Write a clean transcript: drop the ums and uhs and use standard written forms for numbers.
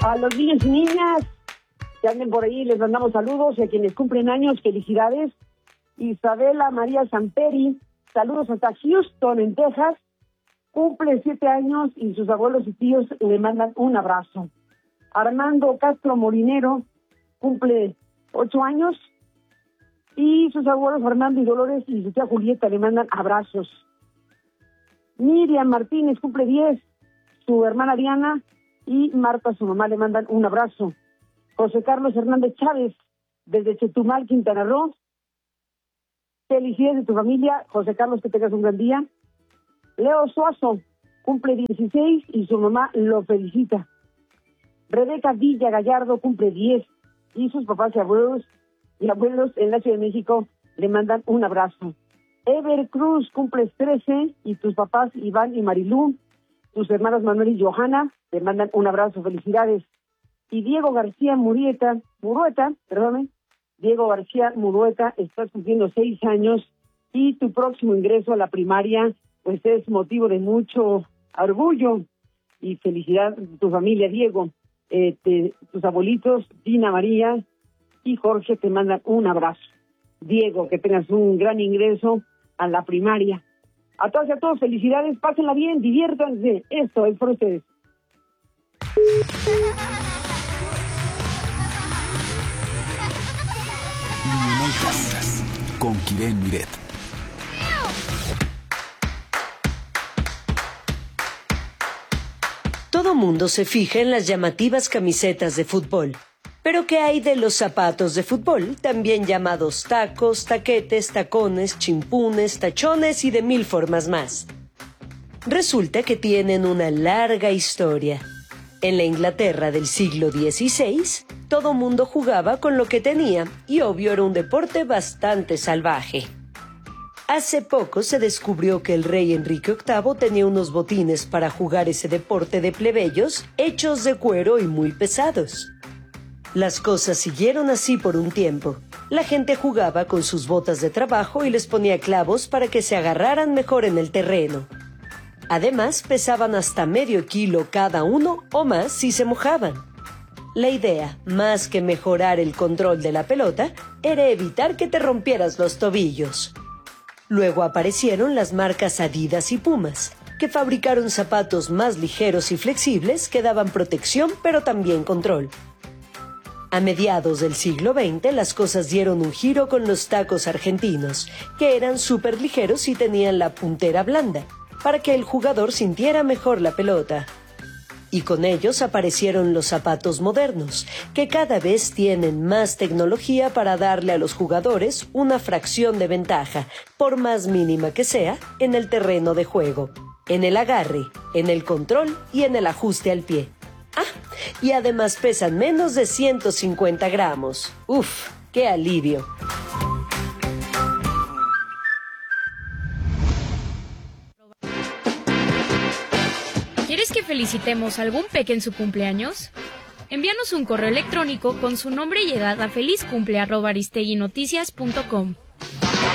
A los niños y niñas que anden por ahí, les mandamos saludos, y a quienes cumplen años, felicidades. Isabela María Samperi, saludos hasta Houston, en Texas, cumple 7 años y sus abuelos y tíos le mandan un abrazo. Armando Castro Molinero cumple 8 años y sus abuelos Fernando y Dolores y su tía Julieta le mandan abrazos. Miriam Martínez cumple 10, su hermana Diana y Marta, su mamá, le mandan un abrazo. José Carlos Hernández Chávez, desde Chetumal, Quintana Roo, felicidades de tu familia, José Carlos, que tengas un gran día. Leo Suazo cumple 16 y su mamá lo felicita. Rebeca Villa Gallardo cumple 10 y sus papás y abuelos en la Ciudad de México le mandan un abrazo. Ever Cruz cumple 13 y tus papás Iván y Marilú, tus hermanos Manuel y Johanna le mandan un abrazo, felicidades. Y Diego García Murueta, Diego García Murueta, estás cumpliendo 6 años y tu próximo ingreso a la primaria pues es motivo de mucho orgullo y felicidad de tu familia, Diego. Tus abuelitos, Dina María y Jorge, te mandan un abrazo. Diego, que tengas un gran ingreso a la primaria. A todas y a todos, felicidades, pásenla bien, diviértanse. Esto es por ustedes. Con Kiren Miret. Todo mundo se fija en las llamativas camisetas de fútbol. Pero ¿qué hay de los zapatos de fútbol, también llamados tacos, taquetes, tacones, chimpunes, tachones y de 1000 formas más? Resulta que tienen una larga historia. En la Inglaterra del siglo XVI, todo mundo jugaba con lo que tenía y obvio era un deporte bastante salvaje. Hace poco se descubrió que el rey Enrique VIII tenía unos botines para jugar ese deporte de plebeyos hechos de cuero y muy pesados. Las cosas siguieron así por un tiempo. La gente jugaba con sus botas de trabajo y les ponía clavos para que se agarraran mejor en el terreno. Además, pesaban hasta medio kilo cada uno o más si se mojaban. La idea, más que mejorar el control de la pelota, era evitar que te rompieras los tobillos. Luego aparecieron las marcas Adidas y Pumas, que fabricaron zapatos más ligeros y flexibles que daban protección pero también control. A mediados del siglo XX, las cosas dieron un giro con los tacos argentinos, que eran súper ligeros y tenían la puntera blanda, para que el jugador sintiera mejor la pelota. Y con ellos aparecieron los zapatos modernos, que cada vez tienen más tecnología para darle a los jugadores una fracción de ventaja, por más mínima que sea, en el terreno de juego, en el agarre, en el control y en el ajuste al pie. Y además pesan menos de 150 gramos. ¡Uf! ¡Qué alivio! ¿Quieres que felicitemos a algún peque en su cumpleaños? Envíanos un correo electrónico con su nombre y edad a felizcumple@aristeguinoticias.com.